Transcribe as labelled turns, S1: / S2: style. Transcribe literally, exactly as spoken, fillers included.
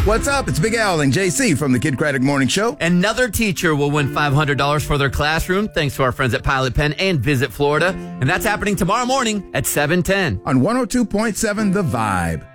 S1: What's up? It's Big Al and J C from the Kid Craddock Morning Show.
S2: Another teacher will win five hundred dollars for their classroom thanks to our friends at Pilot Pen and Visit Florida. And that's happening tomorrow morning at seven ten.
S1: On one oh two point seven The Vibe.